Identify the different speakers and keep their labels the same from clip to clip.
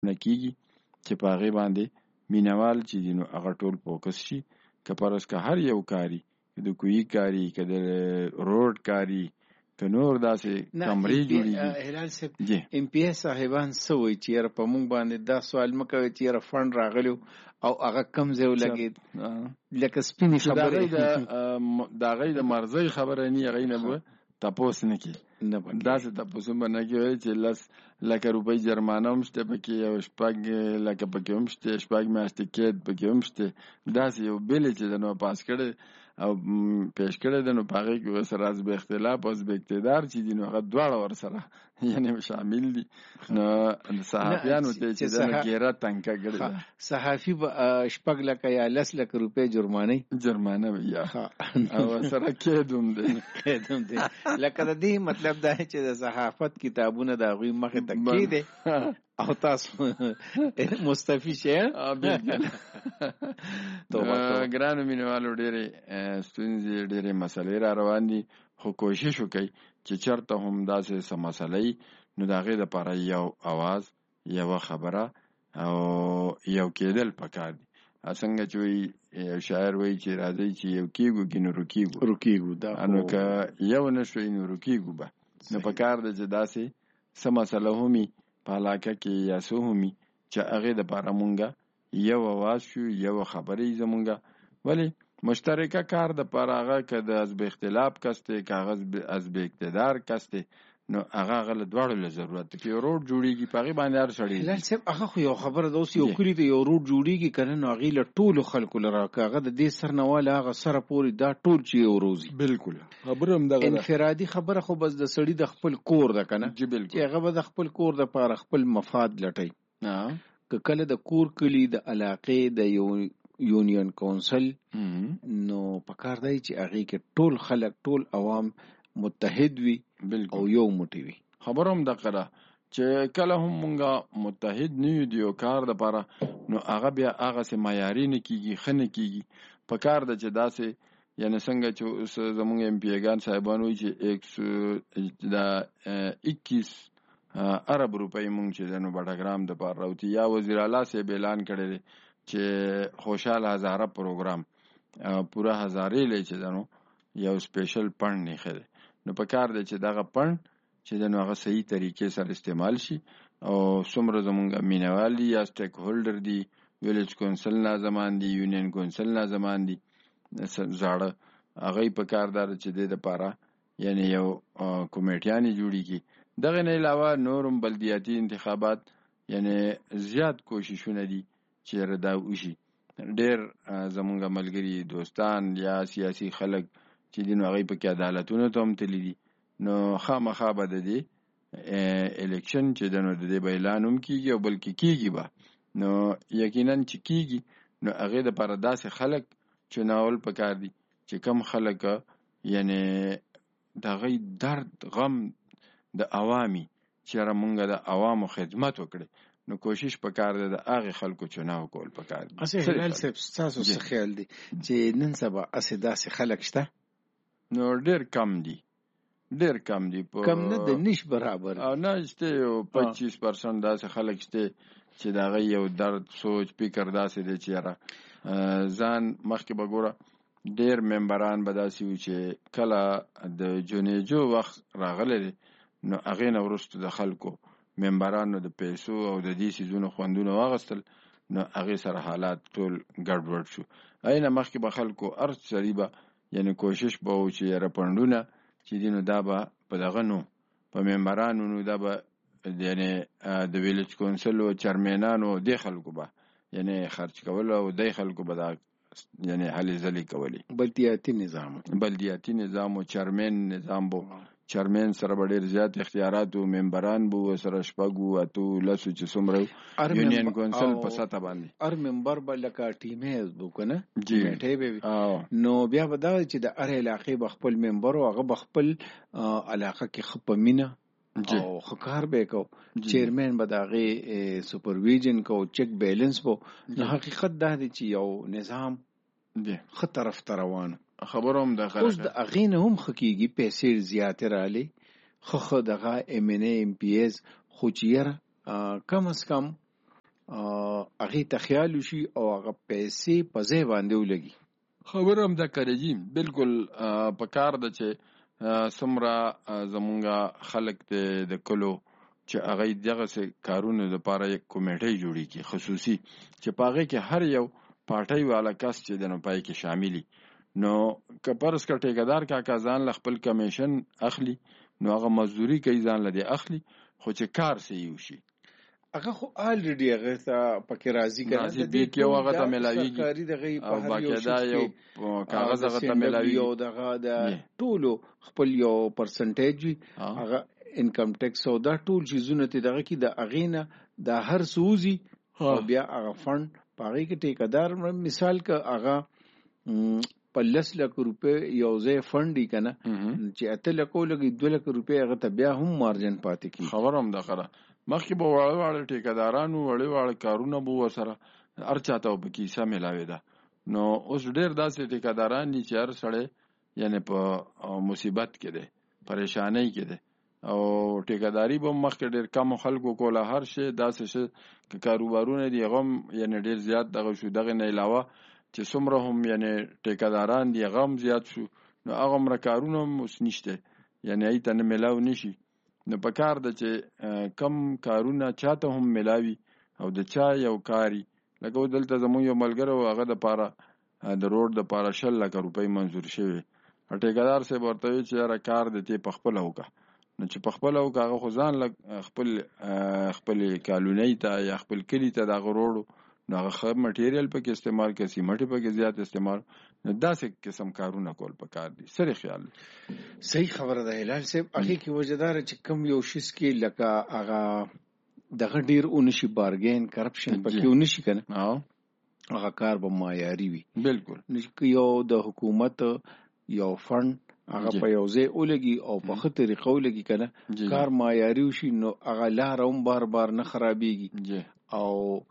Speaker 1: نکیږي چې په هغې باندې مینوال چې دي نو هغه ټول فوکس شي که پرس که هر یو کاري د کویي کاري که د روډ کاري که نور داسې کمرې جوړېږي.
Speaker 2: هلال صاحب ام پی ایس صاحبان څه وایي چې یاره په موږ باندې دا سوال مه کوئ چې یاره فنډ راغلی او هغه کم ځای ولګېد لکه سپینې خبرې
Speaker 1: د هغې د مرضۍ خبره نه هغې نه به تپوس نه کړي داسې تپوس به نه کوي چې 10 لکه روپۍ جرمانه هم شته پکې او 6 لکه پکې هم شته 6 میاشتې قید پکې هم شته داسې یو بلې چې د نو پاس کړی او پیش کړی د نو په هغې کې ورسره حزب اختلاف او حزب اقتدار چې دي نو هغه دواړه ورسره یعنې شامل دي نو صحافیانو ته چې د ګیره تنګه کړې ده
Speaker 2: صحافي به 6 لکه یا 10 لکه روپۍ جرمانه
Speaker 1: وي یا او سره قید هم دی
Speaker 2: لکه د دې مطلب دا چې د صحافت کتابونه د هغوی مخې ته کېدی او تاسو مستفي شئ.
Speaker 1: ګرانو مینوالو ډېرې ستونزې ډېرې مسلې را روان دي خو کوشش وکړئ چې چېرته هم داسې څه مسله وي نو د هغې دپاره یو اواز یوه خبره او یو کېدل پکار دي. څنګه چې وایي یو شاعر وایي چې راځئ چې یو کېږو که نو
Speaker 2: روکېږو
Speaker 1: نو که یو نه شوی نو روکېږو به نو پکار ده چې داسې څه مسله هم وي په علاقه کې یا څه هم وي چې هغې دپاره مونږه یو اواز شو یو خبرې زمونږه ولې مشترکه کار دپاره هغه که د حزب اختلاف کس دی که هغه حزب اقتدار کس دی نو هغه له دواړو له ضرورت دی که یو روډ جوړېږي په هغې باندې هر سړی
Speaker 2: هلال صاحب هغه خو یو خبره ده اوس یو کلي ته یو روډ جوړېږي که نه نو هغې له ټولو خلکو لره که هغه د دې سر نه واله هغه سره پورې دا ټول چې یو روزي
Speaker 1: بلکل خبره هم دغه
Speaker 2: انفرادي خبره خو بس د سړي د خپل کور ده که نه چې هغه به د خپل کور دپاره خپل مفاد لټوي که کله د کور کلي د علاقې د یونین کونسل نو پکار دی چې هغې کې ټول خلک ټول عوام متحد وي او یو موټی وي.
Speaker 1: خبره هم دغه ده چې کله هم مونږه متحد نه یو د یو کار دپاره نو هغه بیا هغسې معیاري نه کېږي ښه نه کېږي. پکار ده چې داسې یعنې څنګه چې اوس زمونږ ایم پی ایګان صاحبان وایي چې 21 ارب روپۍ مونږ چې دی نو بټګرام دپاره راوتي یا وزیر اعلی صاحب اعلان کړی دی چې خوشحال هزاره پروګرام پوره هزارې لی چې دی نو یو سپیشل پنډ نیښی دی نو پکار دی چې دغه پنډ چې دی نو هغه صحیح طریقې سره استعمال شي او څومره زمونږ مینوال دي یا سټیک هولډر دي ویلیج کونسل ناظمان دي یونین کونسل ناظمان دي زاړه هغوی پکار دا چې دی دپاره یعنې یو کمیټیانې جوړېږي. دغه نه علاوه نورم بلدیاتي انتخابات یعنی زیات کوششونه دي چې دا وشي. ډېر زمونږ ملګري دوستان یا سیاسي خلک چې دي نو هغوی پکې عدالتونو ته هم تللي دي نو خامخا به د دې الیکشن چې دی نو د دې به اعلان هم کېږي او بلکې کېږي به نو یقینا چې کېږي نو هغې دپاره داسې خلک چناول پکار دي چې کم خلک یعنی د هغوی درد غم د عوامي چې یاره مونږه د عوامو خدمت وکړي نو کوشش پکار دی د هغې خلکو چناو کول پکار دي.
Speaker 2: هلال صاحب ستاسو څه خیال دی چې نن سبا هسې داسې خلک شته؟
Speaker 1: نو ډېر کم دي
Speaker 2: کم نه د نش برابر
Speaker 1: او نه شته یو 25% داسې خلک شته چې د هغوی یو درد سوچ فکر داسې دی چې یاره ځان مخکې به ګوره ډېر ممبران به داسې وي چې کله د جونیجو وخت راغلی دی نو هغې نه وروسته د خلکو ممبرانو د پیسو او د دې څیزونو خوندونه واغستل نو هغې سره حالات ټول ګډوډ شو. هغې نه مخکې به خلکو هر سړي به یعنې کوشش به و چې یاره پنډونه چې دي نو دا به په دغه نو په ممبرانو نو دا به یعنې د ویلیج کونسلو چرمینانو دې خلکو به یعنې خرچ کول او دې خلکو به دا یعنې هلې ځلې کولې. بلدیاتي نظام و چرمین نظام بو چرمین سره به ډېر زیات اختیارات و ممبران بو سره 6 اتو لسو چې څومره یونین کونسل په سطح باندې
Speaker 2: هر ممبر به لکه ټیمې بو که نه کمیټې به وي نو بیا به دا چې د هر علاقې به خپل ممبر و هغه به خپل علاقه کې ښه په مینه او ښه کار به یې کو چیرمین به د هغې سپرویژن کو چیک بیلنس بو نو حقیقت دا دی چې یو نظام ښه طرف ته روانو
Speaker 1: خبره هم ده
Speaker 2: اوس د هغې نه هم ښه کېږي پیسې زیاتې رالی ښه دغه ایم این اے ایم پی ایز خو چې یاره کم از کم هغه ته خیال وشي او هغه پیسې په ځای باندې ولګي.
Speaker 1: خبر هم دا کړی بالکل په کار ده چې څومره زمونږ خلک د کلو چې هغه دغه څه کارونه لپاره یک کمیټه جوړیږي خصوصي چې په هغه کې هر یو پارټي والا کس چې د نو پای کې شاملي. نو که پرس کا ټیکدار کا ځان ل خپل کمیشن اخلي نو هغه مزدوري کوي ځان لدی اخلي خو چې کار سي وشي
Speaker 2: هغه خو الریډي هغه ته پکې راضي کړه
Speaker 1: د دې کې هغه ته ملاويږي
Speaker 2: کاری دغه
Speaker 1: په هر یو شي یو کاغذ هغه ته ملاوي
Speaker 2: یو دغه د ټولو خپل یو پرسنټیج هغه انکم ټیکس او دا ټول چیزونه ته دغه کې د اغینه د هر سوزي بیا هغه فند پاره کې ټیکدار مثال کا هغه 50 لک روپے یو ځای فند دی کنه چې 8 لک لګي 2 لک روپے هغه ته بیا هم مارجن پاتې کی.
Speaker 1: خبر هم ده خره مخکې به وړ ټیکدارانو وړ کارونه بو وسره ارچاته په کیسه ملاوي ده. نو اوس ډیر داسې ټیکداران دي چې هر سړی یعنی په مصیبت کې دي پریشانی کې دي او ټیکداري به مخکې ډیر کم خلکو کوله هر شي داسې شي کاروبارونه دي غم یعنی ډیر زیات دغه شو دغه نه علاوه چې څومره هم یعنی ټیکداران دي غم زیات شو نو هغه مر کارونه اوس نشته یعنی ایت نه ملاو نشي. نو په کار د چې کم کارونه چاته هم ملاوي او د چا یو کاری لکه دلته زموږ یو ملګری هغه د پاره د روډ د پاره 10 لک روپۍ منظور شوی ټیکدار سه ورته چې را کار د تی په خپل وکا نو چې په خپل وکا هغه خو ځان خپل کالونی ته یا خپل کلی ته د روډ نو هغه مټیریل پکې استعمال کوي سیمټ پکې زیات استعمال نو داسې قسم کارونه کول پکار دي. سره خیال
Speaker 2: صحیح خبره ده هلال صاحب هغه کې وجدار چې کم یو شیس کې لکه هغه دغه ډیر اونشي بارګین کرپشن پکې اونشي کنه هغه کار به معیاري وي
Speaker 1: بالکل
Speaker 2: نو یو د حکومت یو فند هغه په یو ځای ولګي او په خطر طریقو لګي کنه کار معیاري وشي نو هغه لار هم بار نه خرابيږي او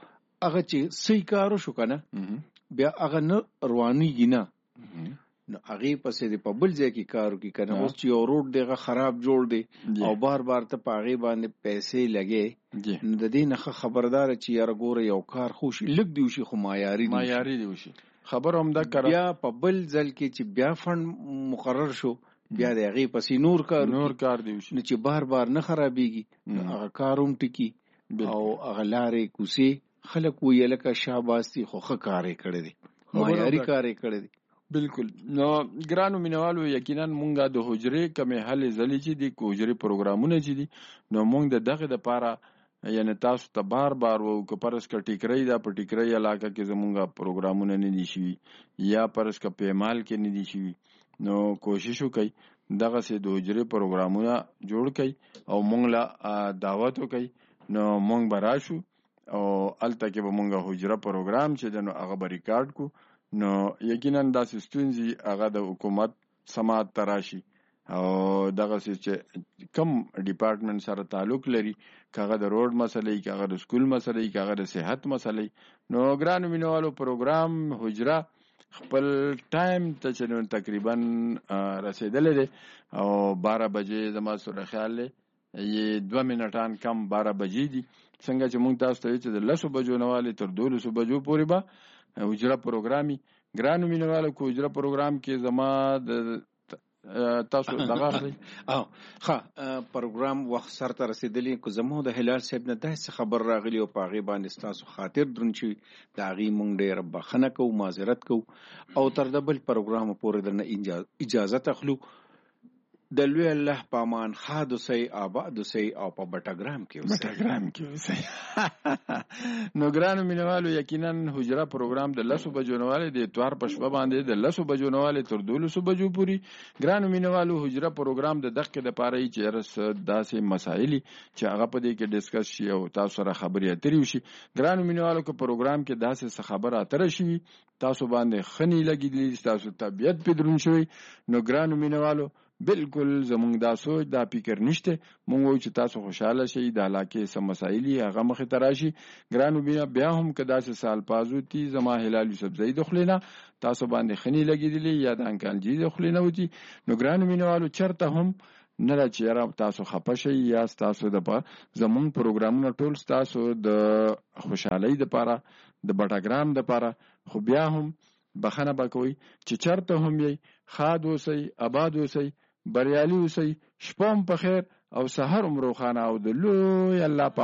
Speaker 2: هغه چې صحیح کارو شو کنه بیا هغه نه روانيږي نه نو هغه پسې د په بل ځای کې کارو کې کنه اوس چې یو روډ دغه خراب جوړ دی او بار ته پاغي باندې پیسې لګي نو د دې نه خبردار چې یاره ګوره یو کار خوشي لګ دی شي خو معیاري دی شي خبر هم دا کړه بیا په بل ځل کې چې بیا فند مقرر شو بیا د هغه پسې نور کار دی شي نو چې بار نه خرابيږي هغه کاروم ټکی او هغه لارې کوسي خلک ویل کا شاباستی خو کارې کړې دي معیاري کارې کړې دي.
Speaker 1: بالکل نو ګرانو مینوالو یقینا مونږه د حجرې کمې حل زلي چې دي حجرې پروګرامونه چې دي نو مونږ دغه د پاره یعنی تاسو ته بار وو که پرس کا ټیکري دا په ټیکري علاقه کې زمونږه پروګرامونه نه دي شي یا پرس کا پیمال کې نه دي شي نو کوشش وکړئ دغه سه د حجرې پروګرامونه جوړ کړئ او مونږ لا دعوت وکړئ نو مونږ براشو او الته کې به مونږه حجره پروګرام چې دنو هغه به ریکارډ کو نو یقینا دا ستونزي هغه د حکومت سماعت تراشي او دغه چې کم ډپارټمنټ سره تعلق لري کاغه د روډ مسلې کاغه د سکول مسلې کاغه د صحت مسلې نو ګرانو مینوالو پروګرام حجره خپل ټایم ته چې تقریبا رسیدلې دي او 12 بجې زما سره خیال لې یې 2 منټان کم 12 بجې دي څنګه چې مونږ تاسو ته چې د 10 بجو نواله تر 12 بجو پورې به حجره پروګرامي ګرانو مینوالو کو حجره پروګرام کې زما د تاسو دغه اخلي
Speaker 2: پروګرام وخت سره ته رسیدلی کو زمو د هلال صاحب نه داسې خبر راغلی او پاغي باندې تاسو خاطر درنچی داغي مونږ ډېر بخنه کو معذرت کو او تر د بل پروګرام پورې درنه اجازه تخلو د لوی الله پامان خادو سي آباد سي او په بټاګرام کې
Speaker 1: وسه نو ګرانو مینوالو یقینا حجره پروګرام د 10 بجو نواله د اتوار پښبه باندې د 10 بجو نواله تر 12 بجو پوری ګرانو مینوالو حجره پروګرام د دقیقه د پاره چې رس داسې مسائل چې هغه په دې کې ډیسکس شي او تاسو سره خبرې اترې وشي ګرانو مینوالو کو پروګرام کې داسې خبره اترې شي تاسو باندې خني لګیدلی تاسو طبيعت پدرون شوی نو ګرانو مینوالو بالکل زمونږ دا سوچ دا فکر نشته مونږ چې تاسو خوشاله شئ د علاقې سم مسایلی هغه مخ ته راشي ګرانو بیا هم کدا چې سال پازو تی زما هلال یوسف زید خلینا تاسو باندې خنی لګیدلی یا د انکل جی خلینا وتی نو ګرانو مینوالو چرته هم نه دا چې یاره تاسو خفه شئ یا ستاسو دپاره زمونږ پروګرامونه ټول ستاسو د خوشحالۍ دپاره د بټګرام دپاره، خو بیا هم بخښنه به کوئ چې چرته هم یئ ښاد اوسئ، آباد اوسئ، بریالي اوسئ، شپه هم په خیر او سحر هم روښانه او د لوی الله په